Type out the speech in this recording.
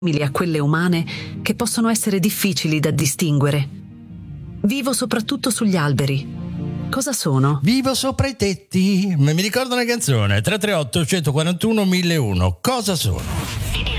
simili a quelle umane che possono essere difficili da distinguere. Vivo soprattutto sugli alberi. Cosa sono? Vivo sopra i tetti. Mi ricordo una canzone. 338 141 1001. Cosa sono?